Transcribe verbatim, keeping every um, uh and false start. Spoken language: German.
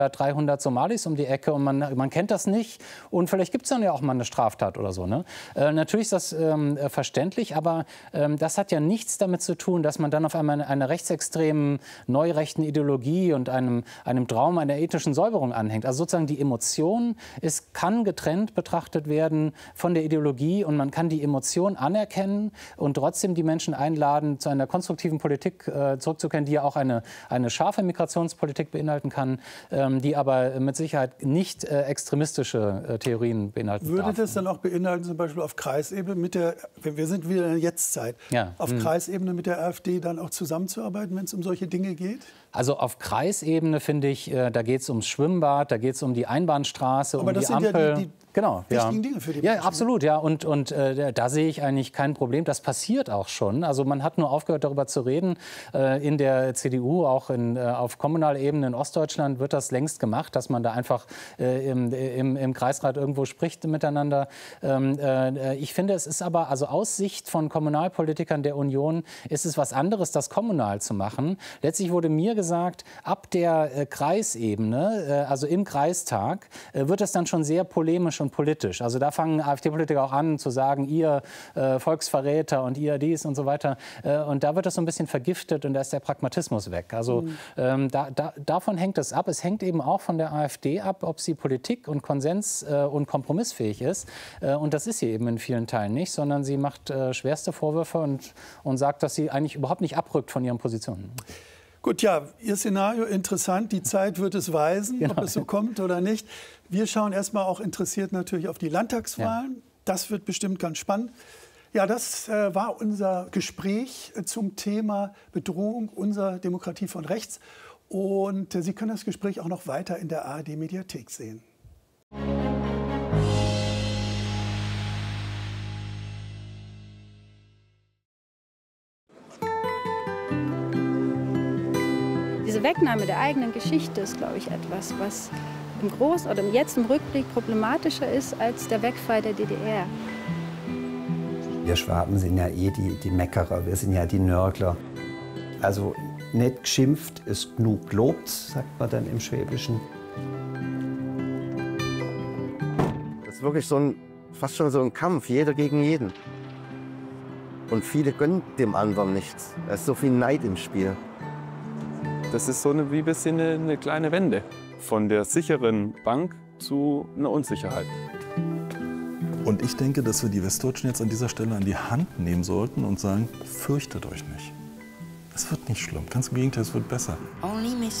dreihundert Somalis um die Ecke und man, man kennt das nicht und vielleicht gibt es dann ja auch mal eine Straftat oder so. Ne? Äh, natürlich ist das ähm, verständlich, aber ähm, das hat ja nichts damit zu tun, dass man dann auf einmal einer rechtsextremen, neurechten Ideologie und einem, einem Traum einer ethischen Säuberung anhängt. Also sozusagen die Emotion ist, kann getrennt betrachtet werden von der Ideologie und man kann die Emotion anerkennen und trotzdem die Menschen einladen, zu einer konstruktiven Politik äh, zurückzukehren, die ja auch eine, eine scharfe Migrationspolitik beinhalten kann, ähm, die aber mit Sicherheit nicht äh, extremistische äh, Theorien beinhalten Würde darf. das dann auch beinhalten, zum Beispiel auf Kreisebene mit der, wir sind wieder in der Jetztzeit, ja. auf hm. Kreisebene mit der AfD dann auch zusammenzuarbeiten, wenn es um solche Dinge geht? Also auf Kreisebene finde ich, äh, da geht es ums Schwimmbad, da geht es um die Einbahnstraße, Aber um das die sind Ampel. Ja die, die Genau, wichtigen ja. Dinge für die Ja, Menschen. absolut, ja. Und, und äh, da sehe ich eigentlich kein Problem. Das passiert auch schon. Also man hat nur aufgehört, darüber zu reden. Äh, in der C D U, auch in, äh, auf kommunaler Ebene in Ostdeutschland wird das längst gemacht, dass man da einfach äh, im, im, im Kreisrat irgendwo spricht miteinander. Ähm, äh, ich finde, es ist aber, also aus Sicht von Kommunalpolitikern der Union, ist es was anderes, das kommunal zu machen. Letztlich wurde mir gesagt, ab der äh, Kreisebene, äh, also im Kreistag, äh, wird es dann schon sehr polemisch und politisch. Also da fangen AfD-Politiker auch an zu sagen, ihr äh, Volksverräter und ihr dies und so weiter. Äh, und da wird das so ein bisschen vergiftet und da ist der Pragmatismus weg. Also mhm. ähm, da, da, davon hängt es ab. Es hängt eben auch von der AfD ab, ob sie Politik und Konsens äh, und kompromissfähig ist. Äh, und das ist sie eben in vielen Teilen nicht, sondern sie macht äh, schwerste Vorwürfe und, und sagt, dass sie eigentlich überhaupt nicht abrückt von ihren Positionen. Gut, ja, Ihr Szenario interessant. Die Zeit wird es weisen, genau. ob es so kommt oder nicht. Wir schauen erstmal auch interessiert natürlich auf die Landtagswahlen. Ja. Das wird bestimmt ganz spannend. Ja, das äh, war unser Gespräch äh, zum Thema Bedrohung unserer Demokratie von rechts. Und äh, Sie können das Gespräch auch noch weiter in der A R D-Mediathek sehen. Diese Wegnahme der eigenen Geschichte ist, glaube ich, etwas, was im Groß- oder jetzt im Rückblick problematischer ist als der Wegfall der D D R. Wir Schwaben sind ja eh die, die Meckerer, wir sind ja die Nörgler. Also nicht geschimpft ist genug gelobt, sagt man dann im Schwäbischen. Das ist wirklich so ein, fast schon so ein Kampf, jeder gegen jeden. Und viele gönnen dem anderen nichts. Da ist so viel Neid im Spiel. Das ist so eine, wie ein bisschen eine, eine kleine Wende von der sicheren Bank zu einer Unsicherheit. Und ich denke, dass wir die Westdeutschen jetzt an dieser Stelle an die Hand nehmen sollten und sagen, fürchtet euch nicht. Es wird nicht schlimm, ganz im Gegenteil, es wird besser.